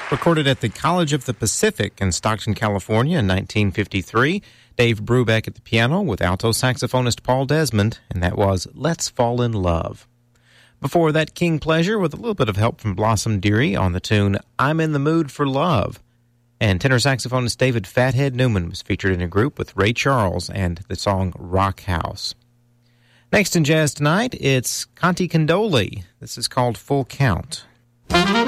Recorded at the College of the Pacific in Stockton, California in 1953. Dave Brubeck at the piano with alto saxophonist Paul Desmond, and that was Let's Fall in Love. Before that, King Pleasure with a little bit of help from Blossom Dearie on the tune I'm in the Mood for Love. And tenor saxophonist David Fathead Newman was featured in a group with Ray Charles and the song Rock House. Next in Jazz Tonight, it's Conti Condoli. This is called Full Count.